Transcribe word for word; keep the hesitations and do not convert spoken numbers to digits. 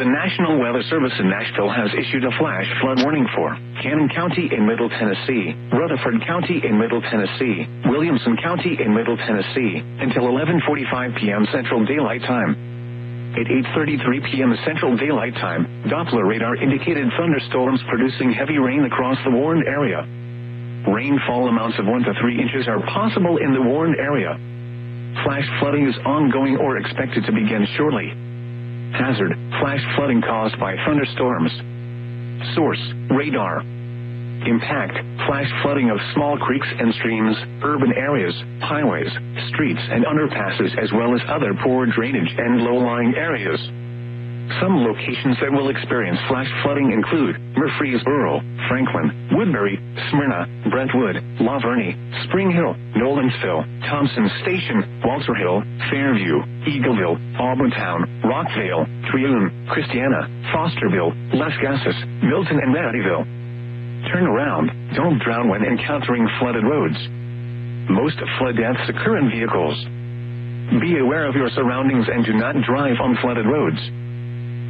The National Weather Service in Nashville has issued a flash flood warning for Cannon County in Middle Tennessee, Rutherford County in Middle Tennessee, Williamson County in Middle Tennessee, until eleven forty-five p.m. Central Daylight Time. At eight thirty-three p.m. Central Daylight Time, Doppler radar indicated thunderstorms producing heavy rain across the warned area. Rainfall amounts of one to three inches are possible in the warned area. Flash flooding is ongoing or expected to begin shortly. Hazard: flash flooding caused by thunderstorms. Source: radar. Impact: flash flooding of small creeks and streams, urban areas, highways, streets and underpasses, as well as other poor drainage and low-lying areas. Some locations that will experience flash flooding include Murfreesboro, Franklin, Woodbury, Smyrna, Brentwood, La Vernie, Spring Hill, Nolensville, Thompson Station, Walter Hill, Fairview, Eagleville, Auburn-town, Rockvale, Trioune, Christiana, Fosterville, Lascassas, Milton and Maryville. Turn around. Don't drown when encountering flooded roads. Most flood deaths occur in vehicles. Be aware of your surroundings and do not drive on flooded roads.